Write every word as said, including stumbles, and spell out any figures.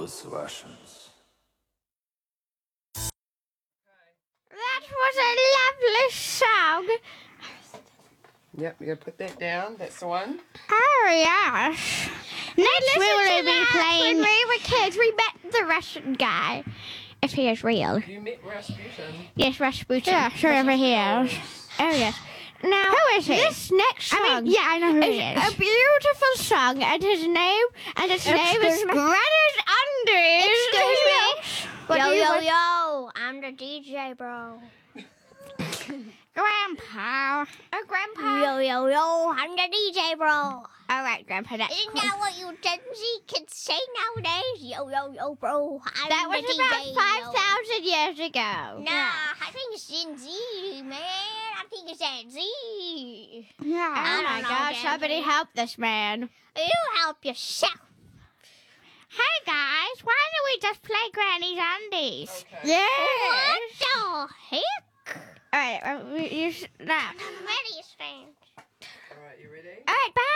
those Russians. That was a lovely song. Yep, you gotta put that down. That's the one. Oh, yes. Next we will be playing... When we were kids, we met the Russian guy. If he is real. You met Rasputin. Yes, Rasputin. Yeah, whoever he is. Oh, yes. Now, Who is he? this next song I mean, yeah, I know who he is is. a beautiful song, and his name, and its name is Excuse me? Granny's Undies. Excuse me? What Yo, do you yo, want? yo, I'm the D J, bro. Grandpa. Oh, Grandpa. Yo, yo, yo, I'm the D J, bro. All right, Grandpa. That's Isn't cool. that what you Gen Z kids say nowadays? Yo, yo, yo, bro, I'm That the was D J. about yo. five thousand years ago. Nah, I think it's Gen Z, man. I think it's Gen Z. Yeah. I Oh don't my know, God! Gen Somebody Z. help this man. You help yourself. Hey guys, why don't we just play Granny's Undies? Okay. Yes. What the heck? All right, uh, we- you s- now. I'm ready, strange. All right, you ready? All right,